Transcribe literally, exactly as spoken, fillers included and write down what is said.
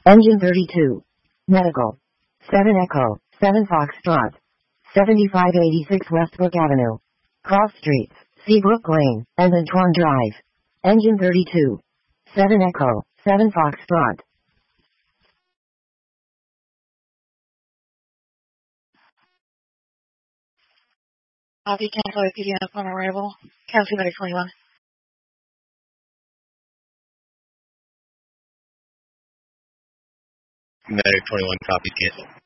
Engine thirty-two. Medical. seven Echo, seven Foxtrot. seventy-five eighty-six Westbrook Avenue. Cross Streets, Seabrook Lane, and Antoine Drive. Engine thirty-two. seven Echo, seven Foxtrot. Copy, cancel A P D upon arrival. Cancel Medic twenty-one. Medic twenty-one, copy, cancel.